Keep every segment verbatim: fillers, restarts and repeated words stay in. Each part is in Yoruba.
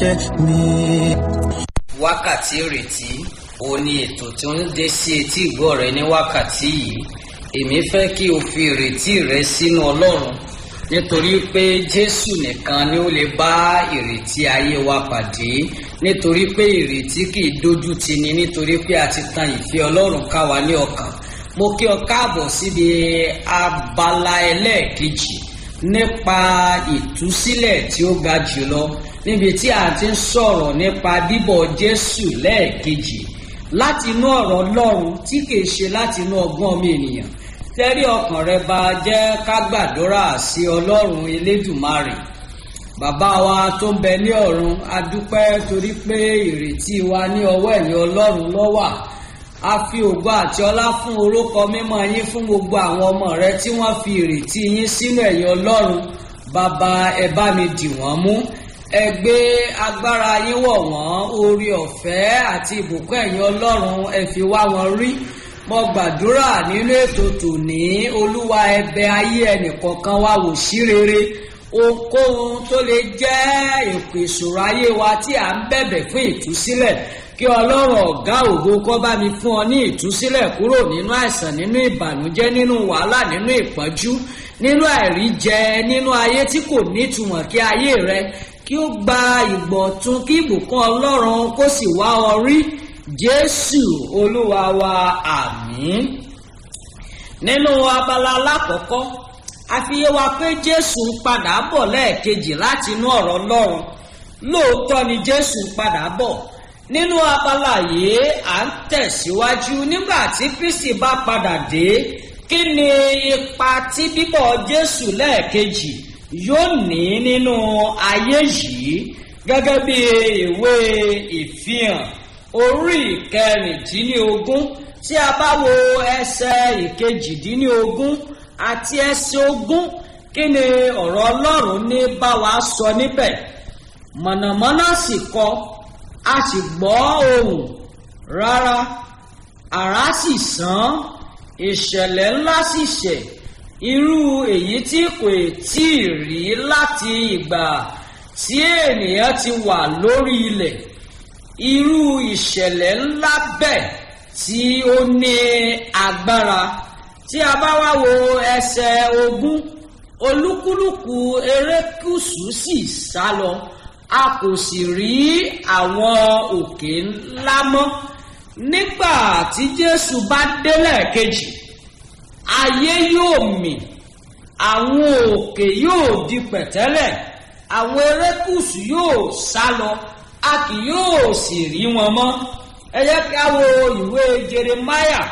Wákàtí ìrètí òun ni ètò tí ó ń dé sí etí ìgbọ́ rẹ ní wákàtí yìí. Èmi fẹ́ kí o fi ìrètí rẹ sínú Ọlọ́run, nítorí pé Jésù nìkan ni ó lè bá ìrètí ayé wa pàdé, nítorí pé ìrètí kì í dójú tì ni, nítorí pé a ti tan ìfẹ́ Ọlọ́run ká wa ní ọkàn. Mo kí ọ káàbọ̀ síbi abala ẹlẹ́ẹ̀kejì nípa ìtúsílẹ̀ tí ó ga jùlọ, níbi tí a ti ń sọ̀rọ̀ nípa bíbọ̀ Jésù lẹ́ẹ̀kejì láti inú ọ̀rọ̀ Ọlọ́run tí kìí ṣe láti inú ọgbọ́n ọmọ ènìyàn. Tẹ́rí ọkàn rẹ bá jẹ́ ká gbàdúrà sí Ọlọ́run Elédùmarè. Bàbá wa tó ń bẹ ní ọ̀run, a dúpẹ́ torí pé ìrètí wa ní ọwọ́ ẹ̀yin Ọlọ́run ló wà. A fi ògo àti ọlá fún orúkọ mímọ́ yín fún gbogbo àwọn ọmọ rẹ tí wọ́n fi ìrètí yín sínú ẹ̀yin Ọlọ́run. Bàbá, ẹ bá mi dì wọ́n mú, ẹ gbé agbára yín wọ̀ wọ́n, oore ọ̀fẹ́ àti ìbùkún ẹ̀yin Ọlọ́run ẹ fi wá wọn rí. Mo gbàdúrà nínú ètò tòní, Olúwa ẹ bẹ̀ ayé ẹnìkọ̀ọ̀kan wa wò sí rere. Ohunkóhun tó lè jẹ́ èpè ìṣòro ayé wa tí à ń bẹ̀bẹ̀ fún ìtúsílẹ̀, kí Ọlọ́run ọ̀gá ògo kó bá mi fún ọ ní ìtúsílẹ̀ kúrò nínú àìsàn, nínú ìbànújẹ́, nínú wàhálà, nínú ìpọ́njú, nínú àìríjẹ, nínú ayé tí kò nítumọ̀, kí ayé rẹ kí ó gba ìgbọ̀tún, kí ìbùkún Ọlọ́run kó sì wá ọ rí. Jésù Olúwa wa, àmín. Nínú abala alákọ̀ọ́kọ́, a fi yé wa pé Jésù ń padà bọ̀ lẹ́ẹ̀kejì láti inú ọ̀rọ̀ Ọlọ́run. Lóòótọ́ ni Jésù ń padà bọ̀. Nínú abala yìí à ń tẹ̀síwájú, nígbà tí Kristi bá padà dé, kí ni ipa tí bíbọ̀ Jésù lẹ́ẹ̀kejì yóò ní nínú ayé yìí? Gẹ́gẹ́ bí ìwé Ìfihàn orí ìkẹrìndínlógún, tí a bá wo ẹsẹ̀ ìkejìdínlógún àti ẹsẹ̀ ogún, kí ni ọ̀rọ̀ Ọlọ́run ní bá wa sọ níbẹ̀? Mọ̀nàmọ́ná sì kọ, a sì gbọ́ ohùn rárá, àrá sì sán, ìṣẹ̀lẹ̀ ńlá sì ṣẹ̀, irú èyí tí kò tí ì rí láti ìgbà tí ènìyàn ti wà lórí ilẹ̀. Irú ìṣẹ̀lẹ̀ ńlá bẹ́ẹ̀ tí ó ní agbára. Tí a bá wá wo ẹsẹ̀ ogún, olúkúlùkù erékùṣù sì sá lọ, a kò sì rí àwọn òkè ńlá mọ́. Nígbà tí Jésù bá dé lẹ́ẹ̀kejì, ayé yóò mì, àwọn òkè yóò di pẹ̀tẹ́lẹ̀, àwọn erékùṣù yóò sá lọ, a kì yóò sì rí wọn mọ́. Ẹ jẹ́ kí a wo ìwé Jeremáyà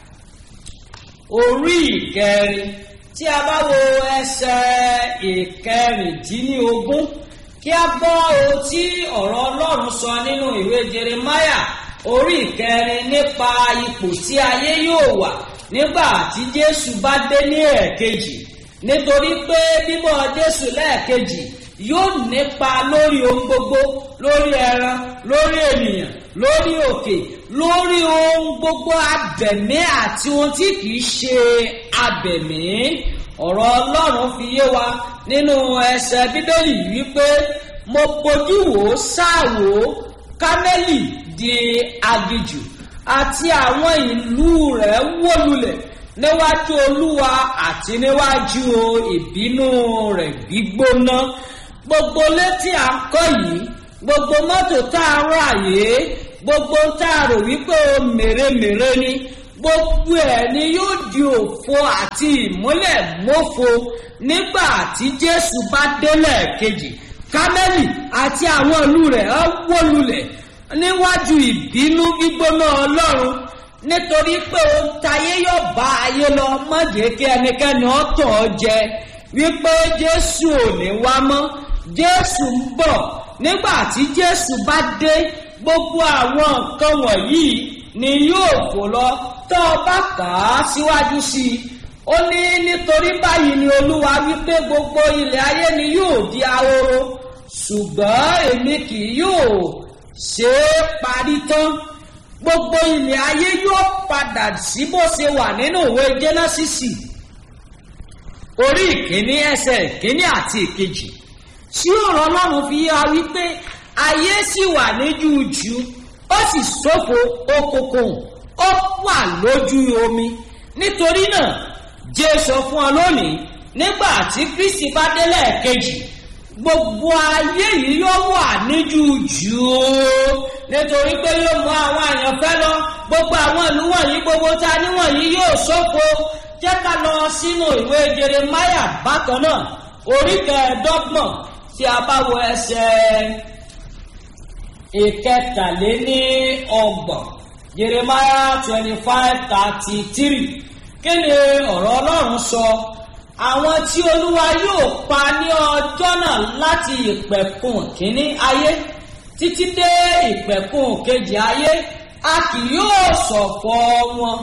orí ìkẹrin, tí a bá wo ẹsẹ̀ ìkẹrìndínlógún, kí a gbọ́ ohun tí ọ̀rọ̀ Ọlọ́run sọ nínú ìwé Jeremáyà orí ìkẹrin nípa ipò tí ayé yóò wà nígbà tí Jésù bá dé ní ẹ̀ẹ̀kejì. Nítorí pé bíbọ̀ Jésù lẹ́ẹ̀kejì yóò nípa lórí ohun gbogbo, lórí ẹran, lórí ènìyàn, lórí òkè, lórí ohun gbogbo abẹ̀mí àti ohun tí kìí ṣe abẹ̀mí. Ọ̀rọ̀ Ọlọ́run fi yé wa nínú ẹsẹ̀ Bíbélì wípé, mo bojú wò sáàwò Kámẹ́lì di aginjù, àti àwọn ìlú rẹ̀ wó lulẹ̀ níwájú Olúwa àti níwájú ìbínú rẹ̀ gbígbóná. Gbogbo létí à ń kọ́ yìí, gbogbo mọ́tò tá a rà yìí, gbogbo tá a rò wípé o mèremère ni, gbogbo ẹ̀ ni yóò di òfo àti ìmúlẹ̀ mófo nígbà tí Jésù bá dé lẹ́ẹ̀kejì. Kámẹ́lì àti àwọn ìlú rẹ̀ á wó lulẹ̀ níwájú ìbínú gbígbóná Ọlọ́run, nítorí pé ohun táyé yóò bá ayé lọ. Má jẹ́ kí ẹnikẹ́ni ó tàn ọ́ jẹ wípé Jésù ò ní wá mọ́. Jésù ń bọ̀. Nígbà tí Jésù bá dé, gbogbo àwọn nǹkan wọ̀nyí ni yóò fò lọ. Tó o bá kà á síwájú sí i, ó ní nítorí báyìí ni Olúwa wípé gbogbo ilẹ̀ ayé ni yóò di ahoro, ṣùgbọ́n èmi kì yóò ṣe é parí tán. Gbogbo ilẹ̀ ayé yóò padà sí bó ṣe wà nínú ìwé Jẹ́nẹ́sísì orí ìkíní ẹsẹ̀ ìkíní àti ìkejì. tí ọ̀rọ̀ Ọlọ́run fi yé wa wípé ayé sì wà ní jújù ó sì ṣófo òkùnkùn ó wà lójú omi. Nítorí náà Jésù fún ọ lónìí, nígbà tí Kristi bá dé lẹ́ẹ̀kejì, gbogbo ayé yìí yóò wà ní jújù, nítorí pé yóò mú àwọn àyànfẹ́ lọ. Gbogbo àwọn ìlú wọ̀nyí, gbogbo ta ní wọ̀nyí yóò ṣófo. Jẹ́ ká lọ sínú ìwé Jeremáyà bákan náà, orí kẹẹ̀ẹ́dọ́gbọ̀n, tí a bá wo ẹsẹ̀ ìkẹtàléní ọgbọ̀n. Jeremiah twenty five thirty three. Kí ni ọ̀rọ̀ Ọlọ́run sọ? Àwọn tí Olúwa yóò pa ní ọjọ́ náà láti ìpẹ̀kun kínní ayé títí dé ìpẹ̀kun kejì ayé, a kì yóò ṣọ̀fọ̀ wọn,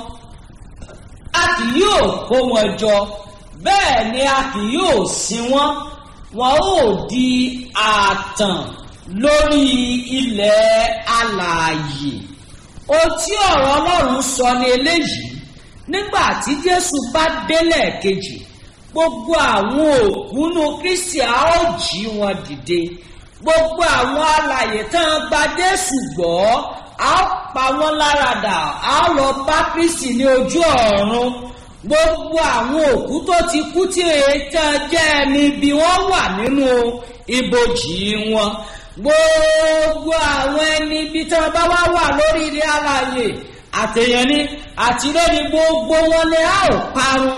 a kì yóò kó wọn jọ, bẹ́ẹ̀ ni a kì yóò sin wọn. Wọn ó di ààtàn lórí ilẹ̀ alààyè. Ohun tí ọ̀rọ̀ Ọlọ́run sọ ní eléyìí, nígbà tí Jésù bá délẹ̀ kejì, gbogbo àwọn òkú nínú Kristi a ó jí wọn dìde. Gbogbo àwọn alààyè tán gba Jésù gbọ́, a ó pa wọ́n láradà, a ó lọ bá Kristi ní ojú ọ̀run. Gbogbo àwọn òkú tó ti kú tí ètàn jẹ́ ẹni bí wọ́n wà nínú ibojì wọn. Gbogbo àwọn ẹni bí tí wọ́n bá wá wà lórí ilẹ̀ alààyè, àtèyàn ni àti lórí gbogbo wọn ni a ó parun.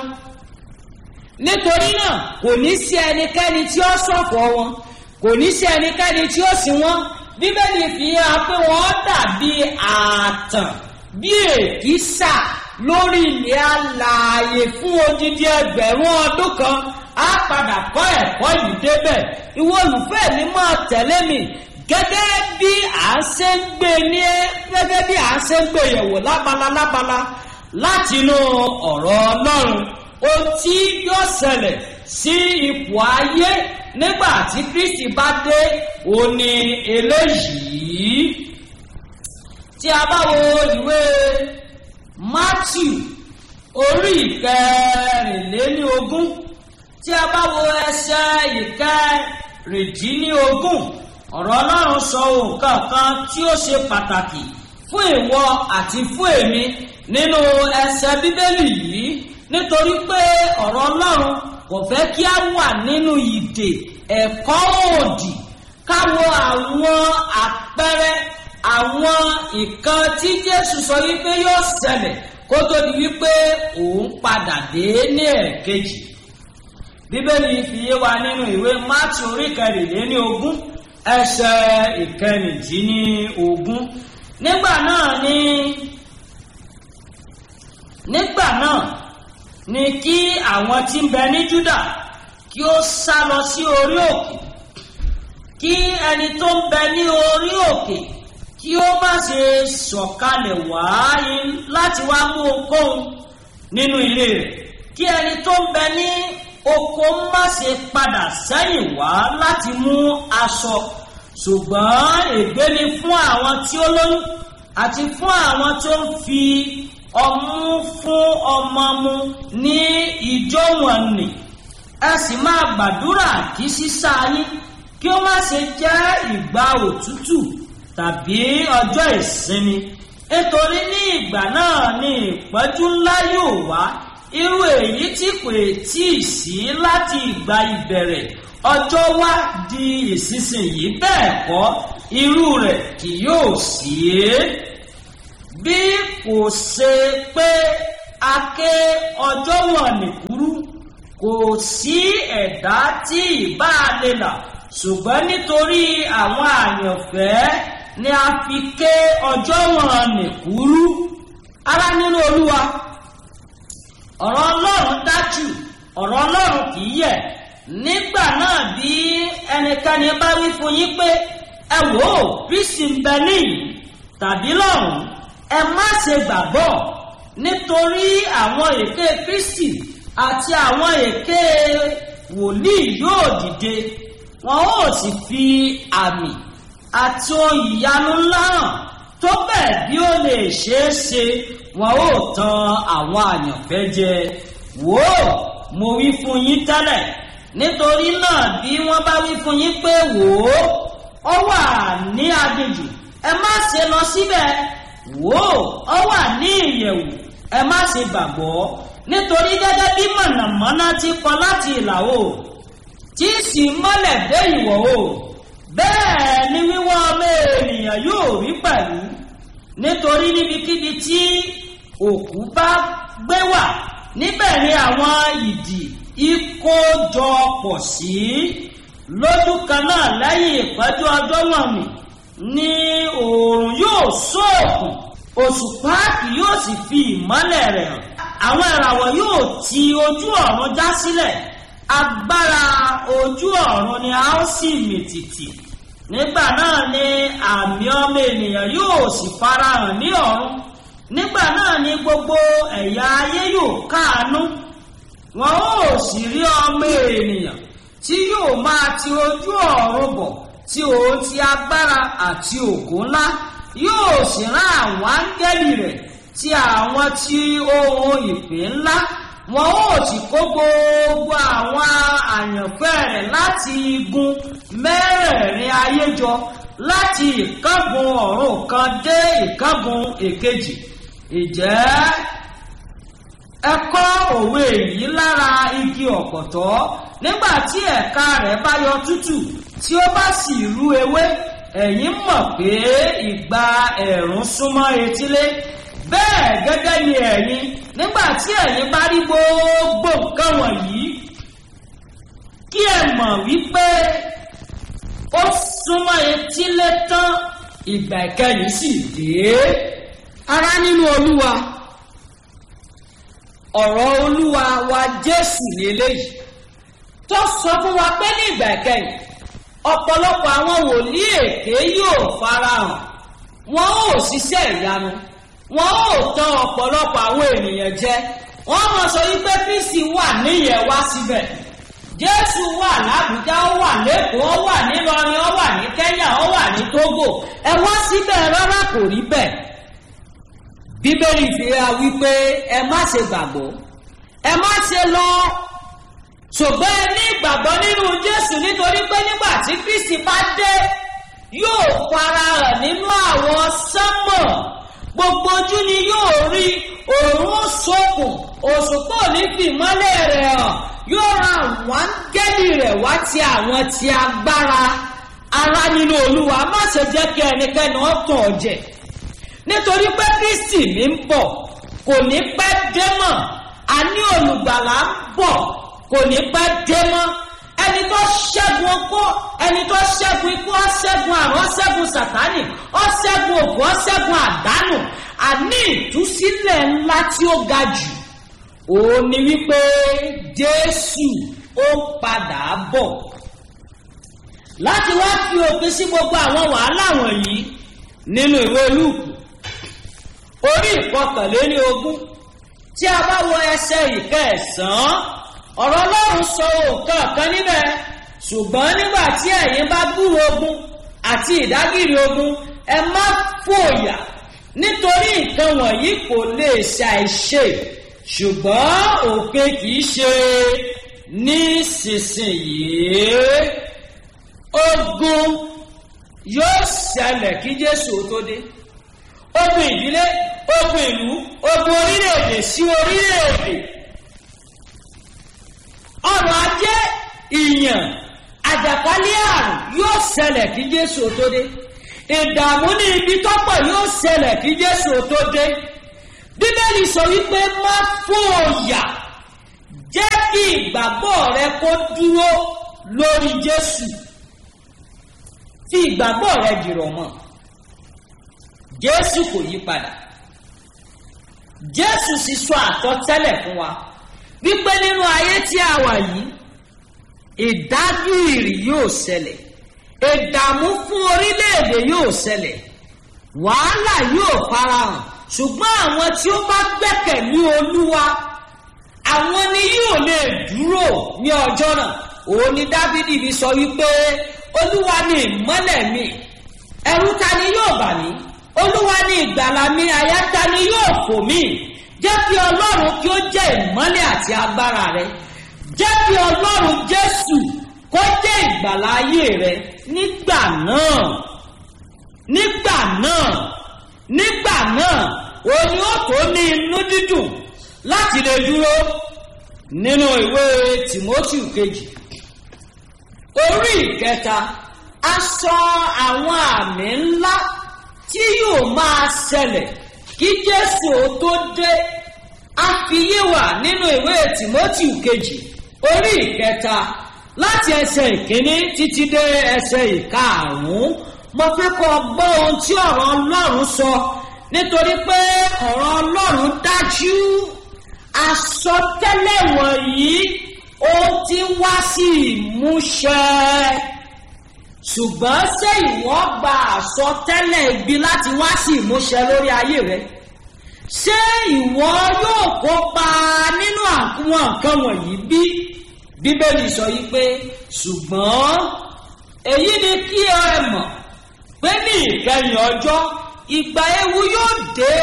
Nítorí náà kò ní sí ẹnikẹ́ni tí ó ṣọ̀fọ̀ wọn, kò ní sí ẹnikẹ́ni tí ó sìn wọn. Bíbélì fi hàn pé wọ́n dàbí ààtàn, bí èkísà lórí ilẹ̀ alààyè fún odidi ẹgbẹ̀rún ọdún kan. A padà kọ́ ẹ̀kọ́ yìí débẹ̀. Ìwọ olùfẹ́ mi máa tẹ̀lé mi gẹ́gẹ́ bí à ń ṣe ń gbé ní gẹ́gẹ́ bí à ń ṣe ń gbé yẹ̀wò lábala lábala láti inú ọ̀rọ̀ Ọlọ́run. Ohun tí yóò ṣẹlẹ̀ sí ipò ayé nígbà tí Kristi bá dé, òun ni eléyìí. Tí a bá wo ìwé Mátíù orí ìkẹrìnlélógún, tí a bá wo ẹsẹ̀ ìkẹrìndínlógún, ọ̀rọ̀ Ọlọ́run sọ ohun kankan tí ó ṣe pàtàkì fún ìwọ àti fún èmi nínú ẹsẹ̀ Bíbélì yìí, nítorí pé ọ̀rọ̀ Ọlọ́run kò fẹ́ kí a wà nínú ìdè ẹ̀kọ́ òdì. Ká wo àwọn àpẹẹrẹ àwọn nǹkan tí Jésù sọ wípé yóò ṣẹlẹ̀ kó tó di wípé òun padà dé ní ẹ̀kejì. Bíbélì fi yé wa nínú ìwé Mátíù orí kẹrìnlélógún ẹsẹ̀ ìkẹrìndínlógún. Nígbà náà ni nígbà náà ni kí àwọn tí ń bẹ ní Júdà kí ó sá lọ sí orí òkè, kí ẹni tó ń bẹ ní orí òkè kí ó má ṣe sọ̀kalẹ̀ wá láti wá mú ohunkóhun nínú ilé rẹ̀, kí ẹni tó ń bẹ ní oko má ṣe padà sẹ́yìn wá láti mú aṣọ. Ṣùgbọ́n ègbé ni fún àwọn tí ó lóyún àti fún àwọn tó ń fi ọmú fún ọmọ mu ní ìjọ wọ̀nnì. Ẹ sì máa gbàdúrà kí sísá yín kí ó má ṣe jẹ́ ìgbà òtútù tàbí ọjọ́ ìsinmi, nítorí ní ìgbà náà ni ìpọ́njú ńlá yóò wá, irú èyí tí kò tíì sí láti ìgbà ìbẹ̀rẹ̀ ọjọ́ wá di ìsinsìnyí, bẹ́ẹ̀ kọ́ irú rẹ̀ kì yóò sí. Bí kò ṣe pé a ké ọjọ́ wọ̀nnì kúrú, kò sí ẹ̀dá tí ìbá lè là, ṣùgbọ́n nítorí àwọn àyànfẹ́ ni a fi ké ọjọ́ wọ̀nnì kúrú. Ará nínú Olúwa, ọ̀rọ̀ Ọlọ́run dájú, ọ̀rọ̀ Ọlọ́run kì í yẹ̀. Nígbà náà bí ẹnikẹ́ni bá wí fún yín pé ẹ wò ó, Kristi ń bẹ níyìí tàbí lọ́hùn, ẹ má ṣe gbàgbọ́, nítorí àwọn èké Kristi àti àwọn èké wòlíì yóò dìde, wọn ó sì fi àmì àti ohun ìyanu ńlá hàn, tó bẹ́ẹ̀ bí ó lè ṣeé ṣe wọn ó tan àwọn àyànfẹ́ jẹ. Wò ó, mo wí fún yín tẹ́lẹ̀. Nítorí náà bí wọ́n bá wí fún yín pé wò ó, ó wà ní aginjù, ẹ má ṣe lọ síbẹ̀. Wò ó wà ní ìyẹ̀wù, ẹ má ṣe gbàgbọ́. Nítorí gẹ́gẹ́ bí mọ̀nàmọ́ná ti kọ láti ìlà oòrùn tí sì mọ́lẹ̀ dé ìwọ̀ oòrùn, bẹ́ẹ̀ ni wíwá ọmọ ènìyàn yóò rí pẹ̀lú. Nítorí níbikíbi tí òkú bá gbé wà, níbẹ̀ ni àwọn ìdì ìkójọpọ̀ sí. Lójú kan náà lẹ́yìn ìpẹ́jọ́ ọjọ́ wọ̀nyí ni oòrùn yóò ṣókùn, òṣùpá kì yóò sì fi ìmọ́lẹ̀ rẹ̀ hàn. Àwọn ìràwọ̀ yóò ti ojú ọ̀run já sílẹ̀, agbára ojú ọ̀run ni a ó sì mìtìtì. Nígbà náà ni àmì ọmọ ènìyàn yóò sì farahàn ní ọ̀run. Nígbà náà ni gbogbo ẹ̀yà ayé yóò káàánú, wọn ó sì rí ọmọ ènìyàn tí yóò máa ti ojú ọ̀run bọ̀, tí òun ti agbára àti ògo ńlá, yóò sì rán àwọn áńgẹ́lì rẹ̀ ti àwọn tí ohun ìpè ńlá. Wọn ó sì kó gbogbo àwọn àyànfẹ́ rẹ̀ láti igun mẹ́rẹ̀ẹ̀rin ayé jọ, láti ìkángun ọ̀run kan dé ìkángun èkejì. Ìjẹ́ ẹ kọ́ òwe yìí lára igi ọ̀pọ̀tọ́. Nígbà tí ẹ̀ka rẹ̀ bá yọ tútù, tí ó bá sì rú ewé, ẹ̀yin mọ̀ pé ìgbà ẹ̀rùn súnmọ́ etílé. Bẹ́ẹ̀ gẹ́gẹ́ ni ẹ̀yin, nígbà tí ẹ̀yin bá rí gbogbo nǹkan wọ̀nyí, kí ẹ mọ̀ wípé ó súnmọ́ etílé tán, ìgbà ìkẹyìn sì dé. Ará nínú Olúwa, ọ̀rọ̀ Olúwa wa Jésù ní eléyìí tó sọ fún wa pé ní ìgbà ìkẹyìn ọ̀pọ̀lọpọ̀ àwọn wòlíì èké yóò farahàn. Wọn ó ṣiṣẹ́ ìyanu, wọn ó tàn ọ̀pọ̀lọpọ̀ àwọn ènìyàn jẹ. Wọ́n mọ̀ sọ wípé Kristi wà níyẹn wá síbẹ̀. Jésù wà l'Ábùjá, ó wà l'Ékòó, ó wà n'Ílọrin, ó wà ní Kẹ́nyà, ó wà ní Tógò. Ẹ wá síbẹ̀ rárá, kò rí bẹ́ẹ̀. Bíbélì fi hàn wípé ẹ má ṣe gbàgbọ́, ẹ má ṣe lọ, ṣùgbọ́n ẹ ní ìgbàgbọ́ nínú Jésù, nítorí pé nígbà tí Kristi bá dé, yóò farahàn nínú àwọn sánmọ̀. Gbogbo ojú ni yóò rí, òòrùn ṣókùn, òṣùpá ò ní fi ìmọ́lẹ̀ rẹ̀ hàn. Yóò ra àwọn áńgẹ́lì rẹ̀ wá ti àwọn ti agbára. Ará nínú Olúwa, má ṣe jẹ́ kí ẹnikẹ́ni ó tàn ọ́ jẹ, nítorí pé Kristi ní ń bọ̀, kò ní pẹ́ dé mọ́. Àní olùgbàlà ń bọ̀, kò ní pẹ́ dé mọ́. Ẹni tó ṣẹ́gun ọkọ, ẹni tó ṣẹ́gun ikú, ó ṣẹ́gun àrùn, ó ṣẹ́gun Sátánì, ó ṣẹ́gun òkú, ó ṣẹ́gun àdánù. Àní ìtúsílẹ̀ ńlá tí ó ga jù òun ni wípé Jésù ó padà bọ̀ láti wá fi òpin sí gbogbo àwọn wàhálà wọ̀nyí. Nínú ìwé Lúùkù orí ìkọkànléní ogún, tí a bá wo ẹsẹ̀ ìkẹsàn-án, ọ̀rọ̀ Ọlọ́run sọ òkan kan níbẹ̀. Ṣùgbọ́n nígbà tí ẹ̀yin bá gbúrò ogun àti ìdágìrì ogun, ẹ má fòyà, nítorí nǹkan wọ̀nyí kò lè ṣàìṣe, ṣùgbọ́n òpin kìí ṣe nísinsìnyí. Ogun yóò ṣẹlẹ̀ kí Jésù tó dé. Ogun ìdílé, ogun ìlú, ogun orílẹ̀-èdè sí orílẹ̀-èdè, ọrọ̀ ajé, ìyàn, àjàkálẹ̀ àrùn yóò ṣẹlẹ̀ kí Jésù tó dé. Ìdààmú ní ibi tọ́pọ̀ yóò ṣẹlẹ̀ kí Jésù tó dé. Bíbélì sọ wípé má fòyà, jẹ́ kí ìgbàgbọ́ rẹ kó dúró lórí Jésù. Fi ìgbàgbọ́ rẹ dìrọ̀ mọ́. Jésù kò yí padà. Jésù sì sọ àsọtẹ́lẹ̀ fún wa wípé nínú ayé tí a wà yìí, ìdágìrì yóò ṣẹlẹ̀, ìdààmú fún orílẹ̀-èdè yóò ṣẹlẹ̀, wàhálà yóò farahàn. Ṣùgbọ́n àwọn tí ó bá gbẹ́kẹ̀lé Olúwa, àwọn ni yóò lè dúró ní ọjọ́ náà. Òun ni Dáfídì fi sọ wípé Olúwa ni ìmọ́lẹ̀ mi, ẹ̀rù ta ni yóò bà mí? Olúwa ni ìgbàlà mi, àyà ta ni yóò fò mí? Jẹ́ kí Ọlọ́run kí ó jẹ́ ìmọ́lẹ̀ àti agbára rẹ. Jẹ́ kí Ọlọ́run Jésù kó jẹ́ ìgbàlà ayé rẹ nígbà náà nígbà náà nígbà náà o ní ó tó ní inú dídùn láti lè dúró nínú ìwé Tímótì kejì orí ìkẹta a sọ àwọn àmì ńlá tí yóò máa ṣẹlẹ̀ kí Jésù ó tó dé a fi yé wa nínú ìwé Tímótì kejì orí ìkẹta láti ẹsẹ̀ ìkíní títí dé ẹsẹ̀ ìkarùn-ún mo fẹ́ kó gbọ́ ohun tí ọ̀rọ̀ Ọlọ́run sọ nítorí pé ọ̀rọ̀ Ọlọ́run dájú àsọtẹ́lẹ̀ wọ̀nyí ó ti wá sí ìmúṣẹ ṣùgbọ́n ṣé ìwọ gba àsọtẹ́lẹ̀ ibi láti wá sí ìmúṣẹ lórí ayé rẹ ṣé ìwọ yóò kópa nínú àwọn nǹkan wọ̀nyí bí Bíbélì sọ yìí pé ṣùgbọ́n èyí ni kí ẹ mọ̀ pé ní ìkẹyìn ọjọ́ ìgbà ewu yóò dé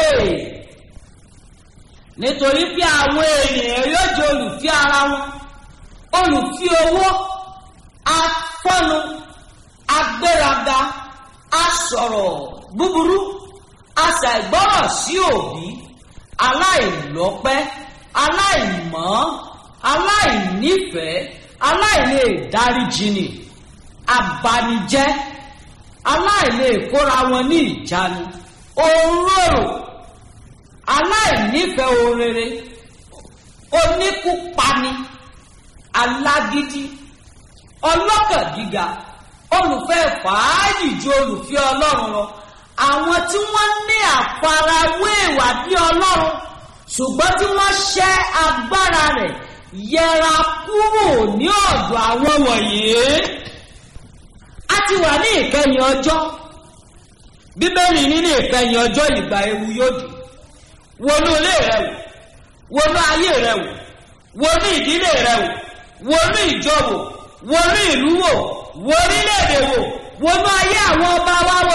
nítorí pé àwọn ènìyàn yóò jẹ́ olùfẹ́ ara wọn olùfẹ́ owó afọ́nu agbéraga asọ̀rọ̀ búburú aṣàìgbọ́rọ̀ sí òbí aláìlọ́pẹ́ aláìmọ́ aláìnífẹ̀ẹ́ aláìlè dáríjìnì abanijẹ́ aláìlè kóra wọn ní ìjánu òǹrorò aláìnífẹ̀ẹ́ ohun rere oníkúpani alágídí ọlọ́kàn gíga olùfẹ́ fàájì ju olùfẹ́ Ọlọ́run lọ àwọn tí wọ́n ní àfarawé ìwà bí Ọlọ́run ṣùgbọ́n tí wọ́n ṣẹ́ agbára rẹ̀ yẹra kúrò ní ọ̀dọ̀ àwọn wọ̀nyí. A ti wà ní ìkẹyìn ọjọ́ Bíbélì ní ní ìkẹyìn ọjọ́ ìgbà ewu yóò dé wọnú ilé rẹ wò wọnú ayé rẹ wò wọnú ìdílé rẹ wò wọnú ìjọ wò wọnú ìlú wò wọrílẹ̀-èdè wò wọnú ayé àwọn ọba wa wò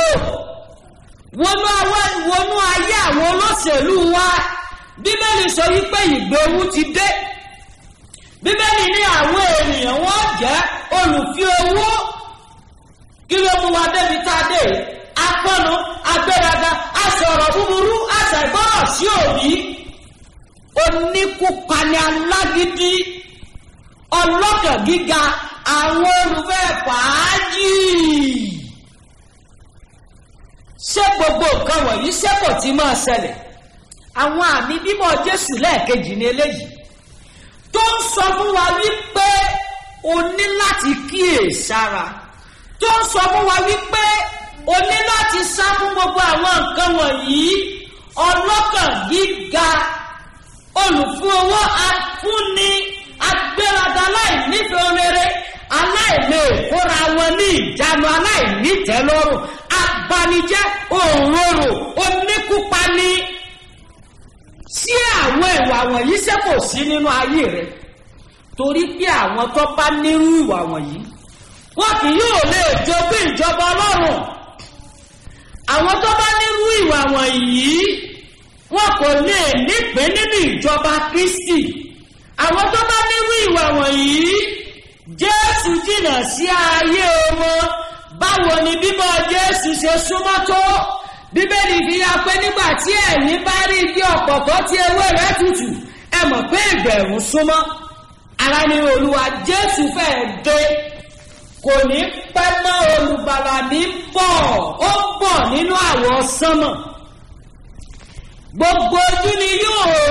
wọnú ayé àwọn olóṣèlú wa. Bíbélì sọ wípé ìgbà ewu ti dé. Bíbélì ní àwọn ènìyàn wọ́n jẹ́ olùfẹ́ owó. Kí ló mú wa débi tá a dé? Apọ́nu, agbéraga, asọ̀rọ̀ búburú, aṣàìgbọ́rọ̀ sí òbí. Oníkúpani alágídí, ọlọ́kàn gíga, àwọn olùfẹ́ fàájì. Ṣé gbogbo nǹkan wọ̀nyí ṣé kò ti máa ṣẹlẹ̀? Àwọn àmì bímọ Jésù lẹ́ẹ̀kejì ní eléyìí tó ń sọ fún wa wípé o ní láti kíyèsára, tó ń sọ fún wa wípé o ní láti sá fún gbogbo àwọn nǹkan wọ̀nyí. Ọlọ́kàn gíga, olùfún owó, afúnni, agbéraga, aláìnífẹ̀ẹ́ rere, aláìlè kóra wọn ní ìjánu, aláìnítẹ́lọ́rùn, abanijẹ́, òǹrorò, oníkúpani. Sí àwọn ìwà wọ̀nyí ṣé kò sí nínú ayé rẹ? Torí pé àwọn tó bá nírú ìwà wọ̀nyí wọn kì yóò lè jogún ìjọba Ọlọ́run. Àwọn tó bá nírú ìwà wọ̀nyí wọn kò lè nípìn nínú ìjọba Kristi. Àwọn tó bá nírú ìwà wọ̀nyí Jésù jìnnà sí ayé wọn. Báwo ni bíbọ̀ Jésù ṣe súnmọ́ tó? Bíbélì fi ya pé nígbà tí ẹ̀yin bá rí igi ọ̀pọ̀tọ́ tí ewé rẹ̀ tutù ẹ mọ̀ pé ìbẹ̀rù súnmọ́. Ara ni Olúwa Jésù fẹ́ẹ́ dé, kò ní pẹ́ mọ́, olùgbàlà ní bọ̀, ó bọ̀ nínú àwọ̀ sánmọ̀. Gbogbo ojú ni yóò